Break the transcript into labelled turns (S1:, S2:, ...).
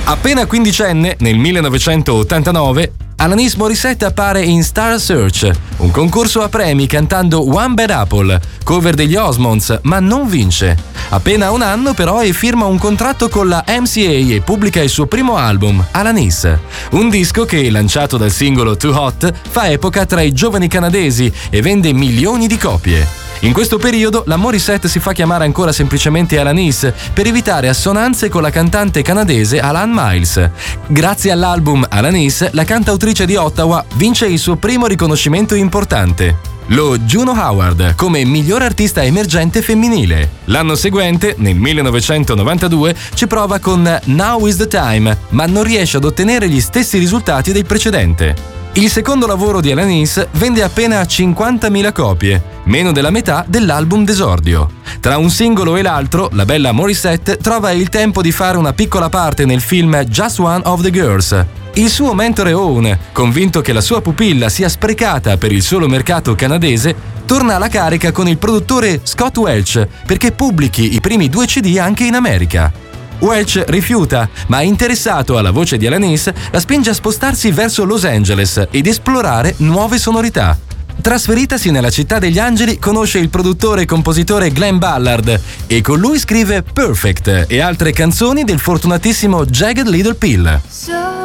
S1: Appena quindicenne, nel 1989, Alanis Morissette appare in Star Search, un concorso a premi cantando One Bad Apple, cover degli Osmonds, ma non vince. Appena ha un anno però e firma un contratto con la MCA e pubblica il suo primo album, Alanis. Un disco che, lanciato dal singolo Too Hot, fa epoca tra i giovani canadesi e vende milioni di copie. In questo periodo la Morissette si fa chiamare ancora semplicemente Alanis per evitare assonanze con la cantante canadese Alan Miles. Grazie all'album Alanis, la cantautrice di Ottawa vince il suo primo riconoscimento importante, lo Juno Award come miglior artista emergente femminile. L'anno seguente, nel 1992, ci prova con Now Is the Time, ma non riesce ad ottenere gli stessi risultati del precedente. Il secondo lavoro di Alanis vende appena 50.000 copie, meno della metà dell'album d'esordio. Tra un singolo e l'altro, la bella Morissette trova il tempo di fare una piccola parte nel film Just One of the Girls. Il suo mentore Owen, convinto che la sua pupilla sia sprecata per il solo mercato canadese, torna alla carica con il produttore Scott Welch perché pubblichi i primi 2 CD anche in America. Welch rifiuta, ma interessato alla voce di Alanis, la spinge a spostarsi verso Los Angeles ed esplorare nuove sonorità. Trasferitasi nella città degli angeli, conosce il produttore e compositore Glenn Ballard e con lui scrive Perfect e altre canzoni del fortunatissimo Jagged Little Pill.